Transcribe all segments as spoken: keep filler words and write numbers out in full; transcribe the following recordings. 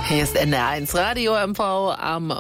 Hier ist N D R eins Radio M V am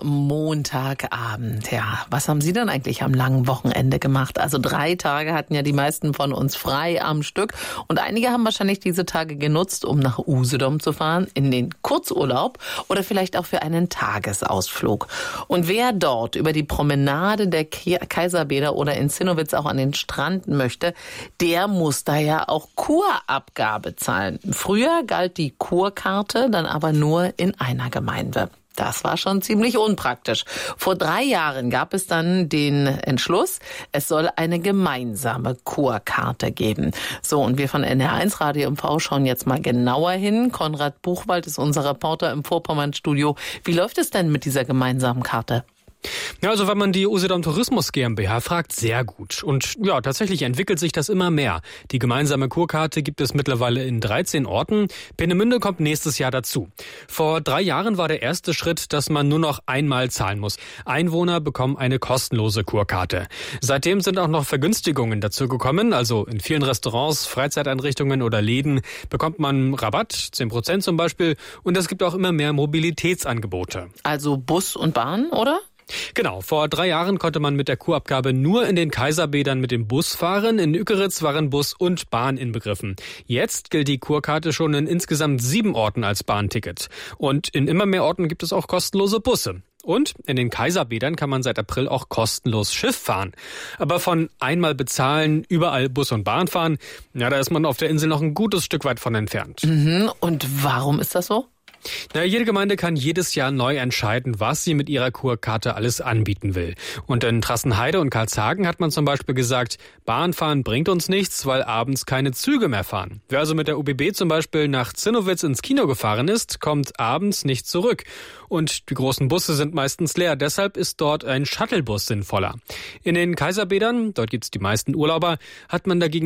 Montagabend. Ja, was haben Sie denn eigentlich am langen Wochenende gemacht? Also drei Tage hatten ja die meisten von uns frei am Stück. Und einige haben wahrscheinlich diese Tage genutzt, um nach Usedom zu fahren, in den Kurzurlaub oder vielleicht auch für einen Tagesausflug. Und wer dort über die Promenade der Kaiserbäder oder in Zinnowitz auch an den Strand möchte, der muss da ja auch Kurabgabe zahlen. Früher galt die Kurkarte dann aber nur in einer Gemeinde. Das war schon ziemlich unpraktisch. Vor drei Jahren gab es dann den Entschluss, es soll eine gemeinsame Kurkarte geben. So, und wir von N D R eins Radio M V schauen jetzt mal genauer hin. Konrad Buchwald ist unser Reporter im Vorpommern-Studio. Wie läuft es denn mit dieser gemeinsamen Karte? Ja, also wenn man die Usedom Tourismus GmbH fragt, sehr gut. Und ja, tatsächlich entwickelt sich das immer mehr. Die gemeinsame Kurkarte gibt es mittlerweile in dreizehn Orten. Peenemünde kommt nächstes Jahr dazu. Vor drei Jahren war der erste Schritt, dass man nur noch einmal zahlen muss. Einwohner bekommen eine kostenlose Kurkarte. Seitdem sind auch noch Vergünstigungen dazu gekommen. Also in vielen Restaurants, Freizeiteinrichtungen oder Läden bekommt man Rabatt, zehn Prozent zum Beispiel. Und es gibt auch immer mehr Mobilitätsangebote. Also Bus und Bahn, oder? Genau, vor drei Jahren konnte man mit der Kurabgabe nur in den Kaiserbädern mit dem Bus fahren. In Ückeritz waren Bus und Bahn inbegriffen. Jetzt gilt die Kurkarte schon in insgesamt sieben Orten als Bahnticket. Und in immer mehr Orten gibt es auch kostenlose Busse. Und in den Kaiserbädern kann man seit April auch kostenlos Schiff fahren. Aber von einmal bezahlen, überall Bus und Bahn fahren, ja, da ist man auf der Insel noch ein gutes Stück weit von entfernt. Mhm. Und warum ist das so? Na, jede Gemeinde kann jedes Jahr neu entscheiden, was sie mit ihrer Kurkarte alles anbieten will. Und in Trassenheide und Karlshagen hat man zum Beispiel gesagt, Bahnfahren bringt uns nichts, weil abends keine Züge mehr fahren. Wer also mit der U B B zum Beispiel nach Zinnowitz ins Kino gefahren ist, kommt abends nicht zurück. Und die großen Busse sind meistens leer, deshalb ist dort ein Shuttlebus sinnvoller. In den Kaiserbädern, dort gibt's die meisten Urlauber, hat man dagegen